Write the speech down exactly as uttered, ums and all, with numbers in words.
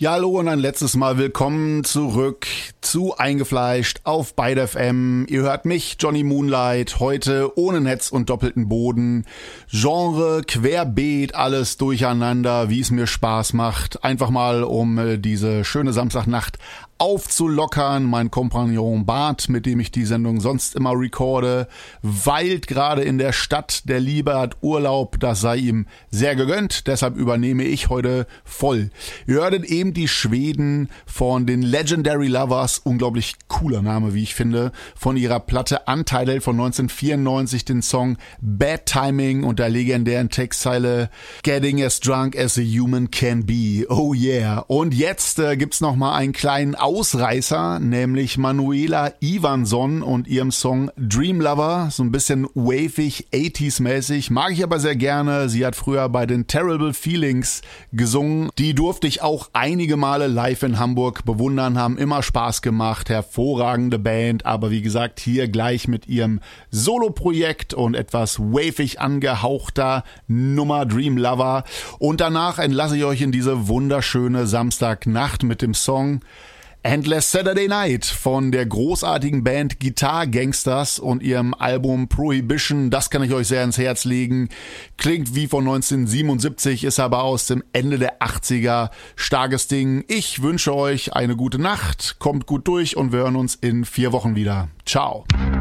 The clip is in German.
Ja, hallo und ein letztes Mal willkommen zurück zu Eingefleischt auf Byte F M. Ihr hört mich, Johnny Moonlight, heute ohne Netz und doppelten Boden. Genre, querbeet, alles durcheinander, wie es mir Spaß macht. Einfach mal, um diese schöne Samstagnacht aufzulockern. Mein Kompagnon Bart, mit dem ich die Sendung sonst immer recorde, weilt gerade in der Stadt der Liebe, hat Urlaub, das sei ihm sehr gegönnt, deshalb übernehme ich heute voll. Ihr hörtet eben die Schweden von den Legendary Lovers, unglaublich cooler Name, wie ich finde, von ihrer Platte Untitled von neunzehnhundertvierundneunzig, den Song Bad Timing und der legendären Textzeile Getting as drunk as a human can be. Oh yeah. Und jetzt äh, gibt's noch mal einen kleinen Ausreißer, nämlich Manuela Ivansson und ihrem Song Dream Lover, so ein bisschen wavig, achtziger-mäßig, mag ich aber sehr gerne. Sie hat früher bei den Terrible Feelings gesungen, die durfte ich auch einige Male live in Hamburg bewundern, haben immer Spaß gemacht, hervorragende Band, aber wie gesagt, hier gleich mit ihrem Soloprojekt und etwas wavig angehauchter Nummer Dream Lover und danach entlasse ich euch in diese wunderschöne Samstagnacht mit dem Song Endless Saturday Night von der großartigen Band Guitar Gangsters und ihrem Album Prohibition. Das kann ich euch sehr ins Herz legen. Klingt wie von neunzehnhundertsiebenundsiebzig, ist aber aus dem Ende der achtziger. Starkes Ding. Ich wünsche euch eine gute Nacht, kommt gut durch und wir hören uns in vier Wochen wieder. Ciao.